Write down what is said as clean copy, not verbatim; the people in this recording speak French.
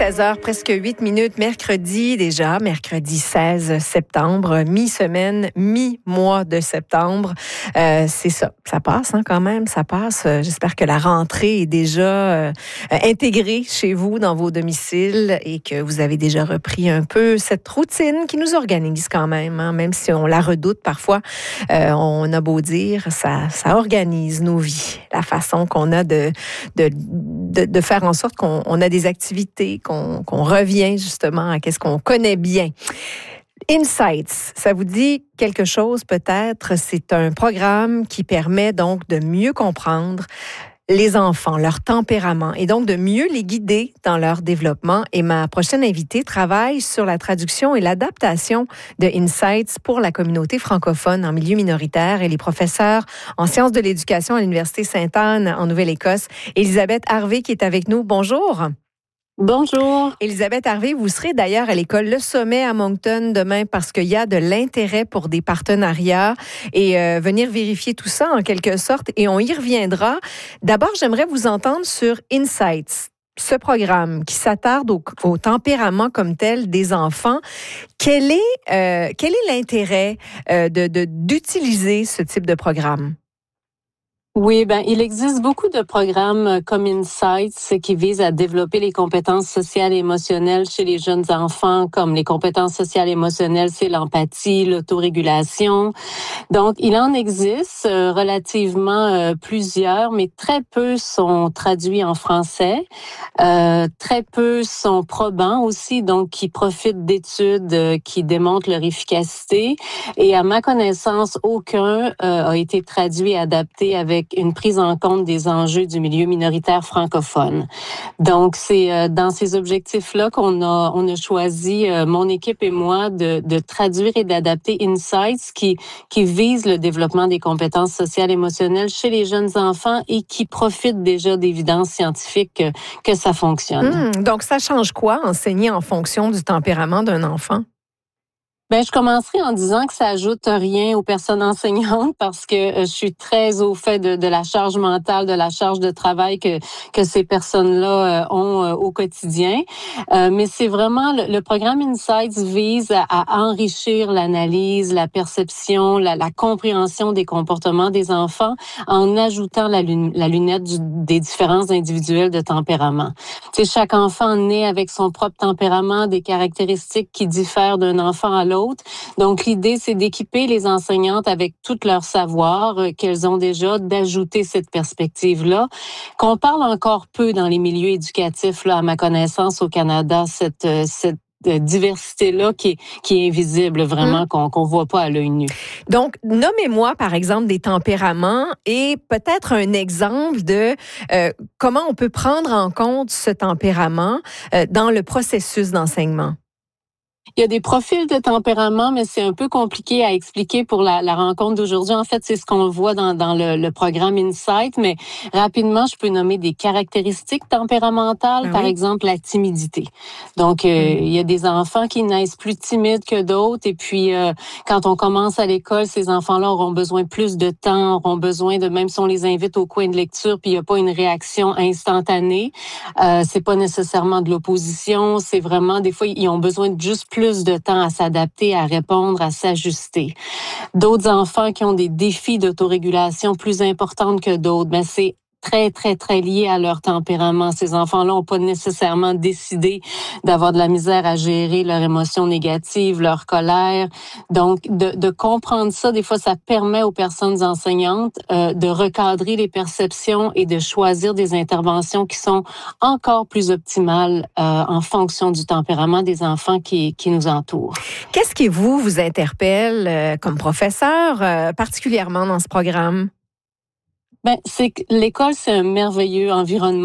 16h, presque 8 minutes, mercredi 16 septembre, mi-semaine, mi-mois de septembre. C'est ça passe quand même, ça passe. J'espère que la rentrée est déjà intégrée chez vous, dans vos domiciles, et que vous avez déjà repris un peu cette routine qui nous organise quand même, hein, même si on la redoute parfois. On a beau dire, ça organise nos vies, la façon qu'on a de faire en sorte qu'on a des activités, qu'on revient justement à ce qu'on connaît bien. Insights, ça vous dit quelque chose peut-être? C'est un programme qui permet donc de mieux comprendre les enfants, leur tempérament, et donc de mieux les guider dans leur développement. Et ma prochaine invitée travaille sur la traduction et l'adaptation de Insights pour la communauté francophone en milieu minoritaire. Elle est professeure en sciences de l'éducation à l'Université Sainte-Anne en Nouvelle-Écosse. Elisabeth Harvey qui est avec nous. Bonjour. Bonjour. Elisabeth Harvey, vous serez d'ailleurs à l'école Le Sommet à Moncton demain parce qu'il y a de l'intérêt pour des partenariats et venir vérifier tout ça en quelque sorte, et on y reviendra. D'abord, j'aimerais vous entendre sur Insights, ce programme qui s'attarde au tempérament comme tel des enfants. Quel est l'intérêt d'utiliser ce type de programme? Oui, il existe beaucoup de programmes comme Insights qui visent à développer les compétences sociales et émotionnelles chez les jeunes enfants, comme les compétences sociales et émotionnelles, c'est l'empathie, l'autorégulation. Donc, il en existe relativement plusieurs, mais très peu sont traduits en français. Très peu sont probants aussi, donc qui profitent d'études qui démontrent leur efficacité. Et à ma connaissance, aucun a été traduit et adapté avec une prise en compte des enjeux du milieu minoritaire francophone. Donc, c'est dans ces objectifs-là qu'on a choisi, mon équipe et moi, de traduire et d'adapter Insights qui vise le développement des compétences sociales et émotionnelles chez les jeunes enfants et qui profitent déjà d'évidences scientifiques que ça fonctionne. Donc, ça change quoi, enseigner en fonction du tempérament d'un enfant? Je commencerai en disant que ça ajoute rien aux personnes enseignantes parce que je suis très au fait de la charge mentale, de la charge de travail que ces personnes-là ont au quotidien. Mais c'est vraiment le programme Insights vise à enrichir l'analyse, la perception, la compréhension des comportements des enfants en ajoutant la lunette des différences individuelles de tempérament. Tu sais, chaque enfant naît avec son propre tempérament, des caractéristiques qui diffèrent d'un enfant à l'autre. Donc, l'idée, c'est d'équiper les enseignantes avec tout leur savoir qu'elles ont déjà, d'ajouter cette perspective-là, qu'on parle encore peu dans les milieux éducatifs, là, à ma connaissance, au Canada, cette diversité-là qui est invisible, vraiment, qu'on voit pas à l'œil nu. Donc, nommez-moi, par exemple, des tempéraments et peut-être un exemple de comment on peut prendre en compte ce tempérament dans le processus d'enseignement. Il y a des profils de tempérament, mais c'est un peu compliqué à expliquer pour la rencontre d'aujourd'hui. En fait, c'est ce qu'on voit dans le programme Insight, mais rapidement, je peux nommer des caractéristiques tempéramentales, par exemple la timidité. Donc, il y a des enfants qui naissent plus timides que d'autres, et puis quand on commence à l'école, ces enfants-là auront besoin plus de temps, auront besoin de, même si on les invite au coin de lecture, puis il n'y a pas une réaction instantanée, c'est pas nécessairement de l'opposition, c'est vraiment, des fois, ils ont besoin de juste plus de temps à s'adapter, à répondre, à s'ajuster. D'autres enfants qui ont des défis d'autorégulation plus importants que d'autres, c'est très, très, très lié à leur tempérament. Ces enfants-là n'ont pas nécessairement décidé d'avoir de la misère à gérer leurs émotions négatives, leur colère. Donc, de comprendre ça, des fois, ça permet aux personnes enseignantes de recadrer les perceptions et de choisir des interventions qui sont encore plus optimales en fonction du tempérament des enfants qui nous entourent. Qu'est-ce qui vous interpelle comme professeur, particulièrement dans ce programme? C'est que l'école, c'est un merveilleux environnement